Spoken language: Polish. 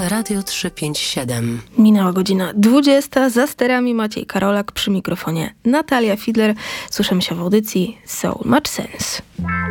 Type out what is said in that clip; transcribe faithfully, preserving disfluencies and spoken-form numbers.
Radio trzysta pięćdziesiąt siedem. Minęła godzina dwudziesta, za sterami Maciej Karolak, przy mikrofonie Natalia Fidler. Słyszymy się w audycji So Much Sense.